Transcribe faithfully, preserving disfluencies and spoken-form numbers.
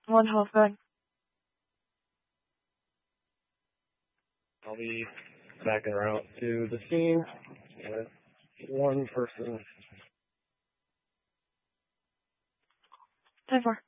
One health, good. I'll be backing her out to the scene with one person. ten four.